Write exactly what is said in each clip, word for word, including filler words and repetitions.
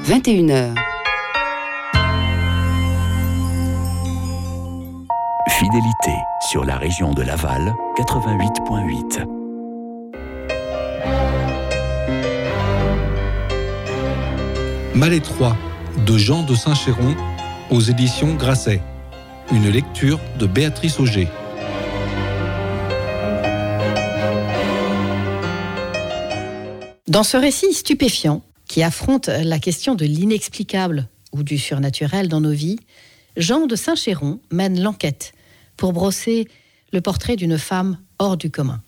vingt et une heures. Fidélité sur la région de Laval, quatre-vingt-huit virgule huit. Malétroit de Jean de Saint-Chéron aux éditions Grasset. Une lecture de Béatrice Auger. Dans ce récit stupéfiant qui affronte la question de l'inexplicable ou du surnaturel dans nos vies, Jean de Saint-Chéron mène l'enquête pour brosser le portrait d'une femme hors du commun.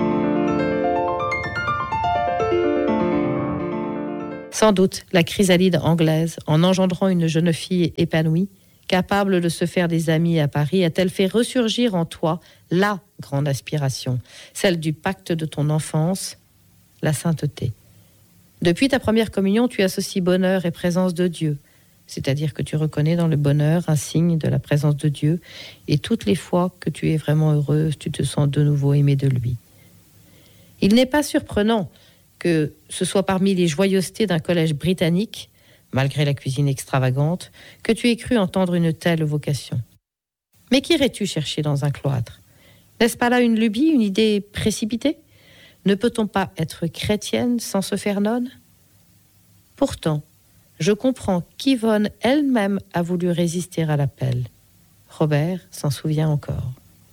Sans doute la chrysalide anglaise, en engendrant une jeune fille épanouie, capable de se faire des amis à Paris, a-t-elle fait ressurgir en toi la grande aspiration, celle du pacte de ton enfance, la sainteté. Depuis ta première communion, tu associes bonheur et présence de Dieu, c'est-à-dire que tu reconnais dans le bonheur un signe de la présence de Dieu, et toutes les fois que tu es vraiment heureuse, tu te sens de nouveau aimée de lui. Il n'est pas surprenant que ce soit parmi les joyeusetés d'un collège britannique, malgré la cuisine extravagante, que tu aies cru entendre une telle vocation. Mais qu'irais-tu chercher dans un cloître ? N'est-ce pas là une lubie, une idée précipitée ? Ne peut-on pas être chrétienne sans se faire nonne ? Pourtant, je comprends qu'Yvonne elle-même a voulu résister à l'appel. Robert s'en souvient encore.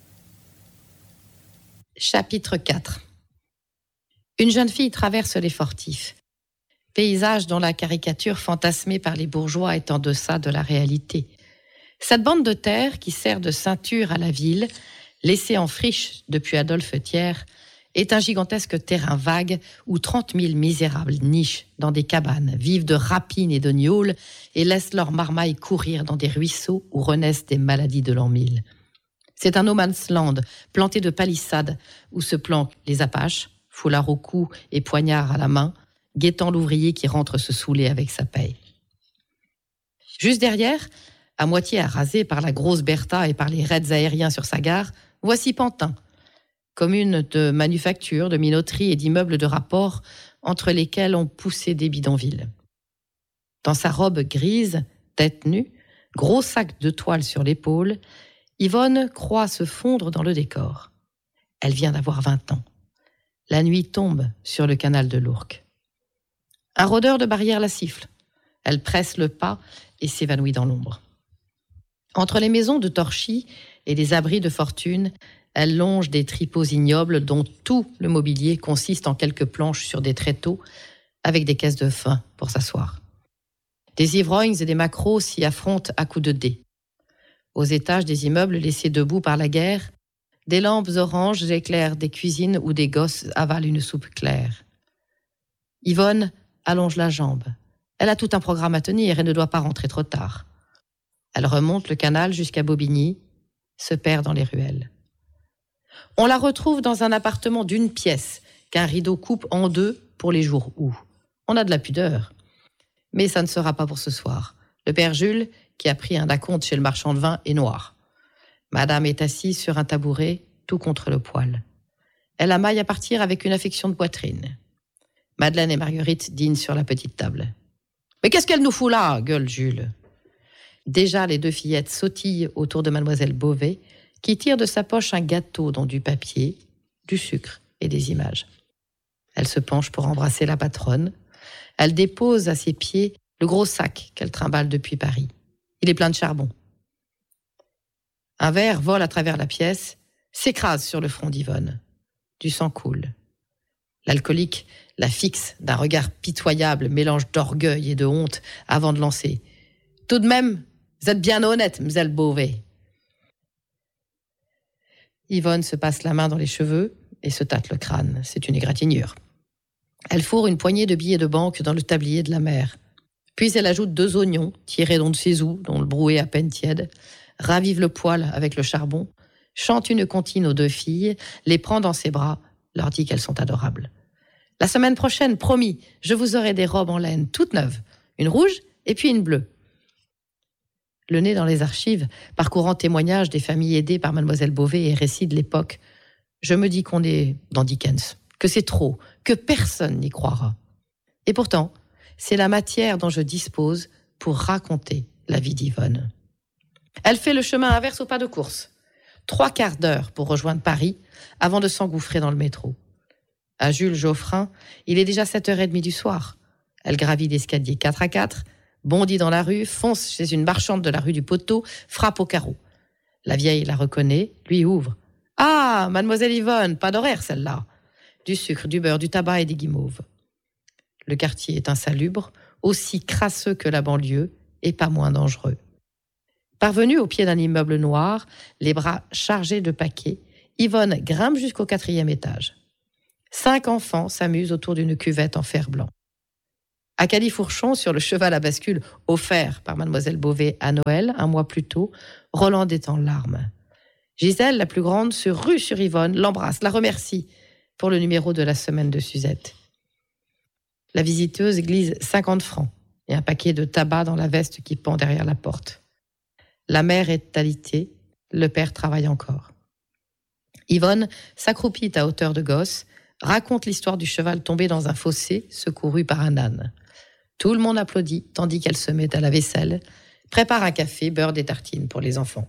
Chapitre quatre. Une jeune fille traverse les fortifs. Paysage dont la caricature fantasmée par les bourgeois est en deçà de la réalité. Cette bande de terre qui sert de ceinture à la ville, laissée en friche depuis Adolphe Thiers, est un gigantesque terrain vague où trente mille misérables nichent dans des cabanes, vivent de rapines et de gnôles et laissent leurs marmailles courir dans des ruisseaux où renaissent des maladies de l'an mille. C'est un no man's land planté de palissades où se planquent les Apaches, foulard au cou et poignard à la main, guettant l'ouvrier qui rentre se saouler avec sa paye. Juste derrière, à moitié arasé par la grosse Bertha et par les raids aériens sur sa gare, voici Pantin, commune de manufactures, de minoteries et d'immeubles de rapport entre lesquels ont poussé des bidonvilles. Dans sa robe grise, tête nue, gros sac de toile sur l'épaule, Yvonne croit se fondre dans le décor. Elle vient d'avoir vingt ans. La nuit tombe sur le canal de l'Ourcq. Un rôdeur de barrière la siffle. Elle presse le pas et s'évanouit dans l'ombre. Entre les maisons de Torchy et les abris de fortune, elle longe des tripots ignobles dont tout le mobilier consiste en quelques planches sur des tréteaux avec des caisses de foin pour s'asseoir. Des ivrognes et des maquereaux s'y affrontent à coups de dés. Aux étages des immeubles laissés debout par la guerre, des lampes oranges éclairent des cuisines où des gosses avalent une soupe claire. Yvonne allonge la jambe. Elle a tout un programme à tenir et ne doit pas rentrer trop tard. Elle remonte le canal jusqu'à Bobigny, se perd dans les ruelles. On la retrouve dans un appartement d'une pièce qu'un rideau coupe en deux pour les jours où. On a de la pudeur. Mais ça ne sera pas pour ce soir. Le père Jules, qui a pris un acompte chez le marchand de vin, est noir. Madame est assise sur un tabouret, tout contre le poêle. Elle amaille à partir avec une affection de poitrine. Madeleine et Marguerite dînent sur la petite table. « Mais qu'est-ce qu'elle nous fout là ?» gueule Jules. Déjà, les deux fillettes sautillent autour de mademoiselle Beauvais, qui tire de sa poche un gâteau dans du papier, du sucre et des images. Elle se penche pour embrasser la patronne. Elle dépose à ses pieds le gros sac qu'elle trimballe depuis Paris. Il est plein de charbon. Un verre vole à travers la pièce, s'écrase sur le front d'Yvonne. Du sang coule. L'alcoolique la fixe d'un regard pitoyable, mélange d'orgueil et de honte, avant de lancer. « Tout de même, vous êtes bien honnête, m'selle Beauvais. » Yvonne se passe la main dans les cheveux et se tâte le crâne. C'est une égratignure. Elle fourre une poignée de billets de banque dans le tablier de la mère. Puis elle ajoute deux oignons, tirés d'on ne sait où, dont le brouet à peine tiède, ravive le poêle avec le charbon, chante une comptine aux deux filles, les prend dans ses bras, leur dit qu'elles sont adorables. « La semaine prochaine, promis, je vous aurai des robes en laine toutes neuves, une rouge et puis une bleue. » Le nez dans les archives, parcourant témoignages des familles aidées par mademoiselle Beauvais et récits de l'époque, je me dis qu'on est dans Dickens, que c'est trop, que personne n'y croira. Et pourtant, c'est la matière dont je dispose pour raconter la vie d'Yvonne. Elle fait le chemin inverse au pas de course. Trois quarts d'heure pour rejoindre Paris avant de s'engouffrer dans le métro. À Jules Geoffrin, il est déjà sept heures trente du soir. Elle gravit l'escalier quatre à quatre, bondit dans la rue, fonce chez une marchande de la rue du Poteau, frappe au carreau. La vieille la reconnaît, lui ouvre. « Ah, mademoiselle Yvonne, pas d'horaire celle-là. » Du sucre, du beurre, du tabac et des guimauves. Le quartier est insalubre, aussi crasseux que la banlieue et pas moins dangereux. Parvenue au pied d'un immeuble noir, les bras chargés de paquets, Yvonne grimpe jusqu'au quatrième étage. Cinq enfants s'amusent autour d'une cuvette en fer blanc. À Califourchon, sur le cheval à bascule offert par mademoiselle Beauvais à Noël, un mois plus tôt, Roland est en larmes. Gisèle, la plus grande, se rue sur Yvonne, l'embrasse, la remercie pour le numéro de la semaine de Suzette. La visiteuse glisse cinquante francs et un paquet de tabac dans la veste qui pend derrière la porte. La mère est alitée, le père travaille encore. Yvonne s'accroupit à hauteur de gosse, raconte l'histoire du cheval tombé dans un fossé, secouru par un âne. Tout le monde applaudit, tandis qu'elle se met à la vaisselle, prépare un café, beurre des tartines pour les enfants.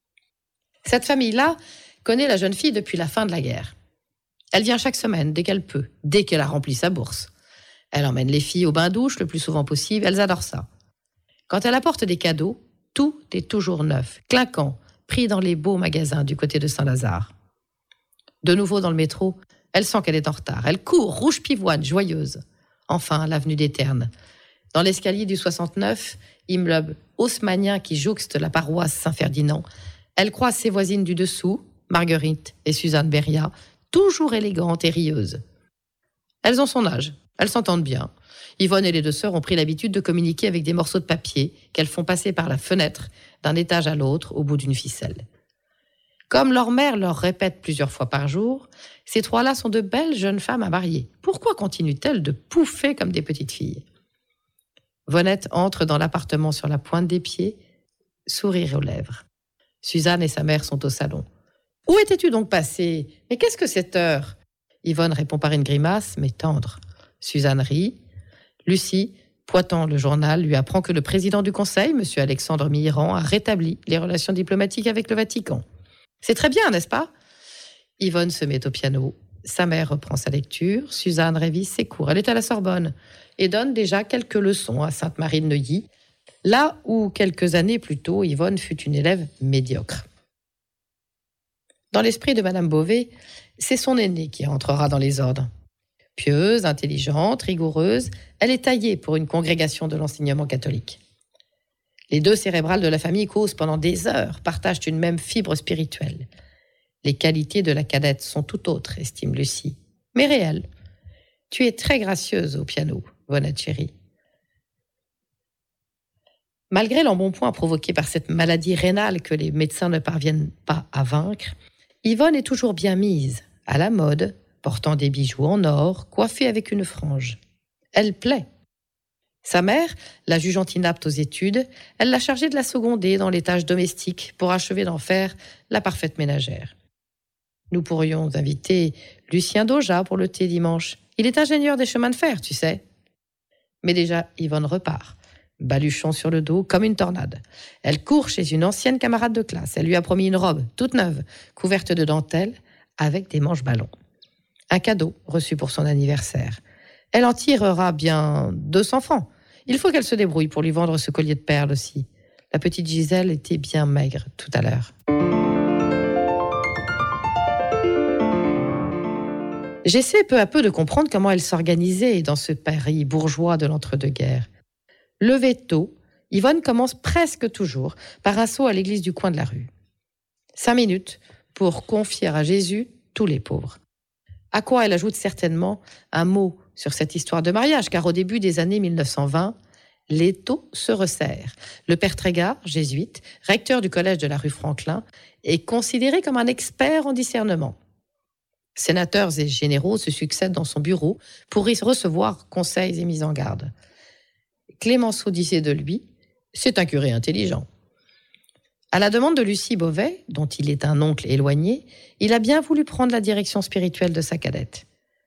Cette famille-là connaît la jeune fille depuis la fin de la guerre. Elle vient chaque semaine, dès qu'elle peut, dès qu'elle a rempli sa bourse. Elle emmène les filles au bain-douche le plus souvent possible, elles adorent ça. Quand elle apporte des cadeaux, tout est toujours neuf, clinquant, pris dans les beaux magasins du côté de Saint-Lazare. De nouveau dans le métro, elle sent qu'elle est en retard. Elle court, rouge pivoine, joyeuse. Enfin, l'avenue des Ternes. Dans l'escalier du soixante-neuf, immeuble haussmannien qui jouxte la paroisse Saint-Ferdinand, elle croise ses voisines du dessous, Marguerite et Suzanne Beria, toujours élégantes et rieuses. Elles ont son âge, elles s'entendent bien. Yvonne et les deux sœurs ont pris l'habitude de communiquer avec des morceaux de papier qu'elles font passer par la fenêtre d'un étage à l'autre au bout d'une ficelle. Comme leur mère leur répète plusieurs fois par jour, ces trois-là sont de belles jeunes femmes à marier. Pourquoi continuent-elles de pouffer comme des petites filles ? Vonette entre dans l'appartement sur la pointe des pieds, sourire aux lèvres. Suzanne et sa mère sont au salon. « Où étais-tu donc passée ? Mais qu'est-ce que cette heure ?» Yvonne répond par une grimace, mais tendre. Suzanne rit. Lucie, pointant le journal, lui apprend que le président du Conseil, M. Alexandre Mitterrand, a rétabli les relations diplomatiques avec le Vatican. C'est très bien, n'est-ce pas ? Yvonne se met au piano. Sa mère reprend sa lecture. Suzanne révise ses cours. Elle est à la Sorbonne et donne déjà quelques leçons à Sainte-Marie-de-Neuilly, là où, quelques années plus tôt, Yvonne fut une élève médiocre. Dans l'esprit de Madame Beauvais, c'est son aînée qui entrera dans les ordres. Pieuse, intelligente, rigoureuse, elle est taillée pour une congrégation de l'enseignement catholique. Les deux cérébrales de la famille causent pendant des heures, partagent une même fibre spirituelle. Les qualités de la cadette sont tout autres, estime Lucie, mais réelles. Tu es très gracieuse au piano, Vonette chérie. Malgré l'embonpoint provoqué par cette maladie rénale que les médecins ne parviennent pas à vaincre, Yvonne est toujours bien mise, à la mode, portant des bijoux en or, coiffée avec une frange. Elle plaît. Sa mère, la jugeant inapte aux études, elle l'a chargée de la seconder dans les tâches domestiques pour achever d'en faire la parfaite ménagère. Nous pourrions inviter Lucien Doja pour le thé dimanche. Il est ingénieur des chemins de fer, tu sais. Mais déjà, Yvonne repart, baluchon sur le dos comme une tornade. Elle court chez une ancienne camarade de classe. Elle lui a promis une robe toute neuve, couverte de dentelle, avec des manches ballons. Un cadeau reçu pour son anniversaire. Elle en tirera bien deux cents francs. Il faut qu'elle se débrouille pour lui vendre ce collier de perles aussi. La petite Gisèle était bien maigre tout à l'heure. J'essaie peu à peu de comprendre comment elle s'organisait dans ce Paris bourgeois de l'entre-deux-guerres. Levée tôt, Yvonne commence presque toujours par un saut à l'église du coin de la rue. Cinq minutes pour confier à Jésus tous les pauvres. À quoi elle ajoute certainement un mot sur cette histoire de mariage, car au début des années mille neuf cent vingt, l'étau se resserre. Le père Trégard, jésuite, recteur du collège de la rue Franklin, est considéré comme un expert en discernement. Sénateurs et généraux se succèdent dans son bureau pour y recevoir conseils et mises en garde. Clémenceau disait de lui, c'est un curé intelligent. À la demande de Lucie Beauvais, dont il est un oncle éloigné, il a bien voulu prendre la direction spirituelle de sa cadette.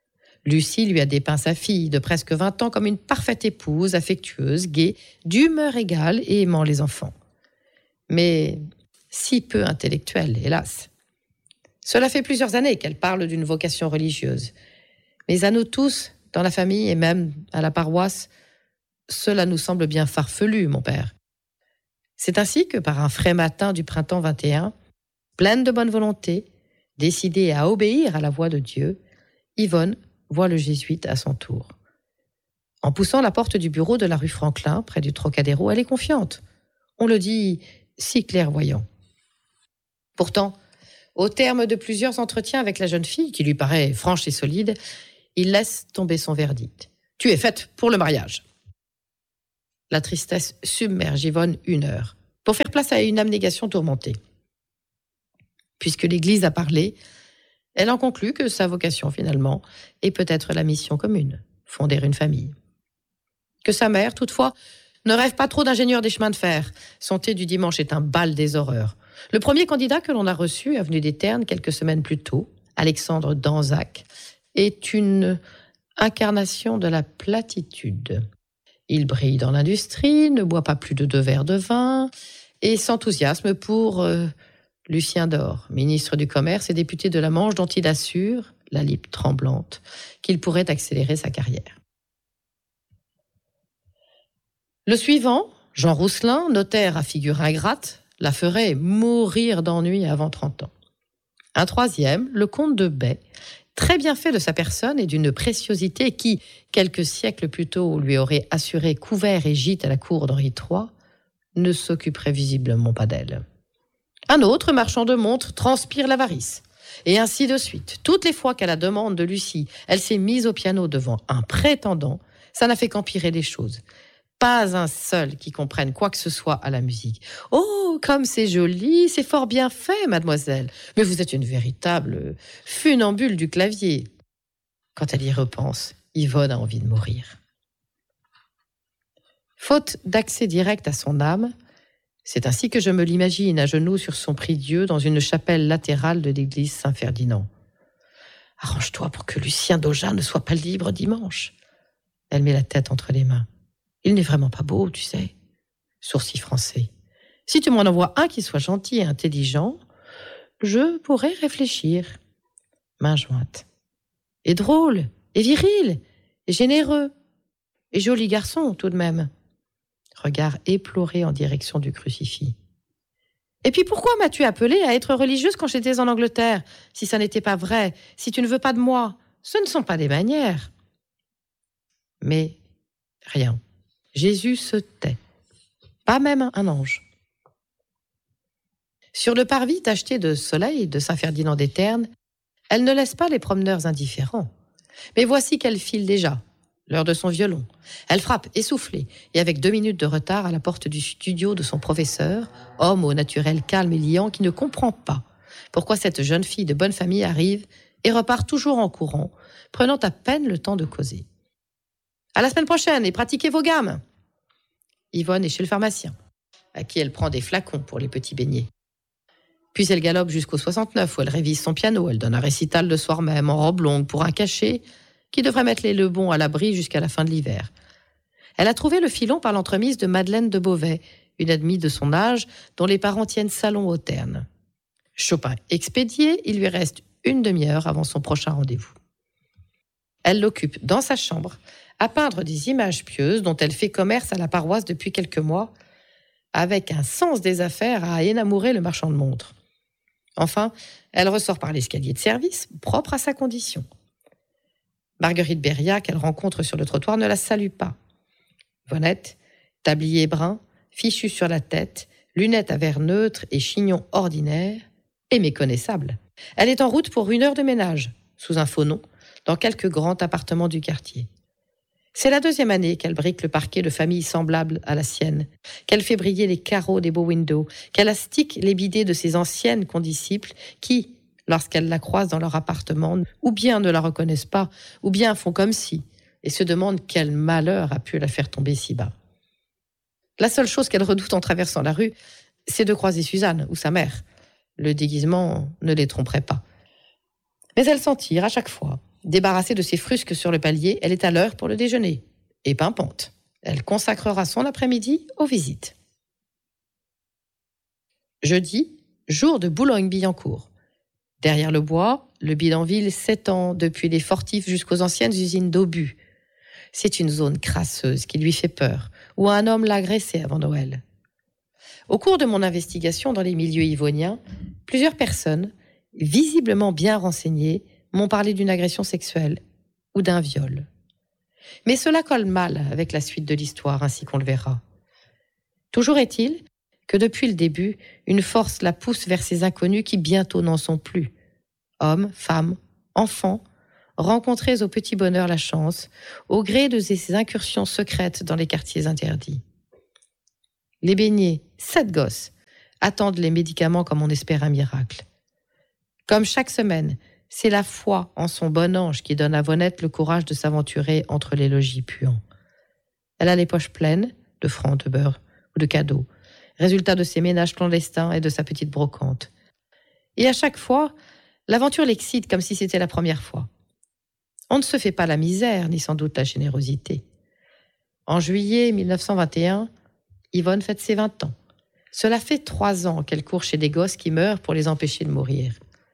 Lucie lui a dépeint sa fille de presque vingt ans comme une parfaite épouse, affectueuse, gaie, d'humeur égale et aimant les enfants. Mais si peu intellectuelle, hélas. Cela fait plusieurs années qu'elle parle d'une vocation religieuse. Mais à nous tous, dans la famille et même à la paroisse, cela nous semble bien farfelu, mon père. C'est ainsi que, par un frais matin du printemps vingt et un, pleine de bonne volonté, décidée à obéir à la voix de Dieu, Yvonne voit le jésuite à son tour. En poussant la porte du bureau de la rue Franklin, près du Trocadéro, elle est confiante. On le dit si clairvoyant. Pourtant, au terme de plusieurs entretiens avec la jeune fille, qui lui paraît franche et solide, il laisse tomber son verdict. « Tu es faite pour le mariage !» La tristesse submerge Yvonne une heure, pour faire place à une abnégation tourmentée. Puisque l'Église a parlé, elle en conclut que sa vocation, finalement, est peut-être la mission commune, fonder une famille. Que sa mère, toutefois, ne rêve pas trop d'ingénieur des chemins de fer. Son thé du dimanche est un bal des horreurs. Le premier candidat que l'on a reçu, avenue des Ternes, quelques semaines plus tôt, Alexandre Danzac, est une incarnation de la platitude. Il brille dans l'industrie, ne boit pas plus de deux verres de vin et s'enthousiasme pour euh, Lucien Dore, ministre du Commerce et député de la Manche, dont il assure, la lippe tremblante, qu'il pourrait accélérer sa carrière. Le suivant, Jean Rousselin, notaire à figure ingrate, la ferait mourir d'ennui avant trente ans. Un troisième, le comte de Bay, très bien fait de sa personne et d'une préciosité qui, quelques siècles plus tôt, lui aurait assuré couvert et gîte à la cour d'Henri trois, ne s'occuperait visiblement pas d'elle. Un autre, marchand de montres, transpire l'avarice. Et ainsi de suite. Toutes les fois qu'à la demande de Lucie, elle s'est mise au piano devant un prétendant, ça n'a fait qu'empirer les choses. Pas un seul qui comprenne quoi que ce soit à la musique. « Oh, comme c'est joli, c'est fort bien fait, mademoiselle. Mais vous êtes une véritable funambule du clavier. » Quand elle y repense, Yvonne a envie de mourir. Faute d'accès direct à son âme, c'est ainsi que je me l'imagine à genoux sur son prie-dieu dans une chapelle latérale de l'église Saint-Ferdinand. « Arrange-toi pour que Lucien Doja ne soit pas libre dimanche. » Elle met la tête entre les mains. Il n'est vraiment pas beau, tu sais. Sourcil français. Si tu m'en envoies un qui soit gentil et intelligent, je pourrais réfléchir. Main jointe. Et drôle, et viril, et généreux, et joli garçon tout de même. Regard éploré en direction du crucifix. Et puis pourquoi m'as-tu appelée à être religieuse quand j'étais en Angleterre? Si ça n'était pas vrai, si tu ne veux pas de moi, ce ne sont pas des manières. Mais rien. Jésus se tait. Pas même un ange. Sur le parvis tacheté de soleil de Saint-Ferdinand des Ternes, elle ne laisse pas les promeneurs indifférents. Mais voici qu'elle file déjà, l'heure de son violon. Elle frappe essoufflée et avec deux minutes de retard à la porte du studio de son professeur, homme au naturel calme et liant qui ne comprend pas pourquoi cette jeune fille de bonne famille arrive et repart toujours en courant, prenant à peine le temps de causer. À la semaine prochaine et pratiquez vos gammes. Yvonne est chez le pharmacien, à qui elle prend des flacons pour les petits beignets. Puis elle galope jusqu'au soixante-neuf où elle révise son piano. Elle donne un récital le soir même en robe longue pour un cachet qui devrait mettre les Lebon à l'abri jusqu'à la fin de l'hiver. Elle a trouvé le filon par l'entremise de Madeleine de Beauvais, une admise de son âge dont les parents tiennent salon aux Ternes. Chopin expédié, il lui reste une demi-heure avant son prochain rendez-vous. Elle l'occupe dans sa chambre, à peindre des images pieuses dont elle fait commerce à la paroisse depuis quelques mois, avec un sens des affaires à énamourer le marchand de montres. Enfin, elle ressort par l'escalier de service, propre à sa condition. Marguerite Beria, qu'elle rencontre sur le trottoir, ne la salue pas. Vonette, tablier brun, fichu sur la tête, lunettes à verre neutre et chignon ordinaire, est méconnaissable. Elle est en route pour une heure de ménage, sous un faux nom, dans quelques grands appartements du quartier. C'est la deuxième année qu'elle brique le parquet de familles semblables à la sienne, qu'elle fait briller les carreaux des beaux windows, qu'elle astique les bidets de ses anciennes condisciples qui, lorsqu'elles la croisent dans leur appartement, ou bien ne la reconnaissent pas, ou bien font comme si, et se demandent quel malheur a pu la faire tomber si bas. La seule chose qu'elle redoute en traversant la rue, c'est de croiser Suzanne ou sa mère. Le déguisement ne les tromperait pas. Mais elle s'en tire à chaque fois, Débarrassée de ses frusques sur le palier, elle est à l'heure pour le déjeuner. Et pimpante. Elle consacrera son après-midi aux visites. Jeudi, jour de Boulogne-Billancourt. Derrière le bois, le bidonville s'étend depuis les fortifs jusqu'aux anciennes usines d'obus. C'est une zone crasseuse qui lui fait peur, où un homme l'a agressée avant Noël. Au cours de mon investigation dans les milieux yvoniens, plusieurs personnes, visiblement bien renseignées, m'ont parlé d'une agression sexuelle ou d'un viol. Mais cela colle mal avec la suite de l'histoire, ainsi qu'on le verra. Toujours est-il que depuis le début, une force la pousse vers ces inconnus qui bientôt n'en sont plus. Hommes, femmes, enfants, rencontrés au petit bonheur la chance, au gré de ces incursions secrètes dans les quartiers interdits. Les baignés, sept gosses, attendent les médicaments comme on espère un miracle. Comme chaque semaine, c'est la foi en son bon ange qui donne à Vonette le courage de s'aventurer entre les logis puants. Elle a les poches pleines de francs, de beurre ou de cadeaux, résultat de ses ménages clandestins et de sa petite brocante. Et à chaque fois, l'aventure l'excite comme si c'était la première fois. On ne se fait pas la misère, ni sans doute la générosité. En juillet mille neuf cent vingt et un, Yvonne fête ses vingt ans. Cela fait trois ans qu'elle court chez des gosses qui meurent pour les empêcher de mourir.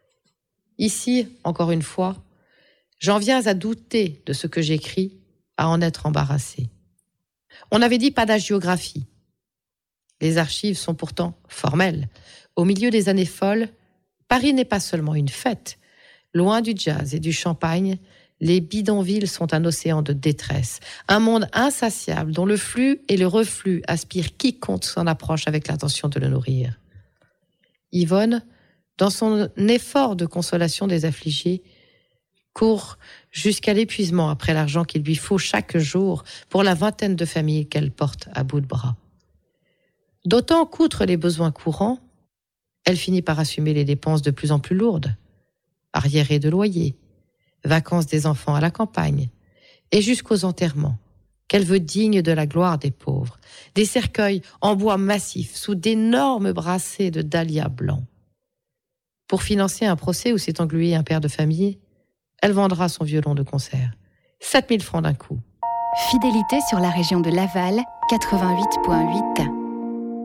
Ici, encore une fois, j'en viens à douter de ce que j'écris, à en être embarrassée. On avait dit pas d'hagiographie. Les archives sont pourtant formelles. Au milieu des années folles, Paris n'est pas seulement une fête. Loin du jazz et du champagne, les bidonvilles sont un océan de détresse, un monde insatiable dont le flux et le reflux aspirent quiconque s'en approche avec l'intention de le nourrir. Yvonne, dans son effort de consolation des affligés, court jusqu'à l'épuisement après l'argent qu'il lui faut chaque jour pour la vingtaine de familles qu'elle porte à bout de bras. D'autant qu'outre les besoins courants, elle finit par assumer les dépenses de plus en plus lourdes. Arriérés de loyer, vacances des enfants à la campagne, et jusqu'aux enterrements, qu'elle veut dignes de la gloire des pauvres, des cercueils en bois massif sous d'énormes brassées de dahlias blancs. Pour financer un procès où s'est englué un père de famille, elle vendra son violon de concert. sept mille francs d'un coup. Fidélité sur la région de Laval, quatre-vingt-huit virgule huit.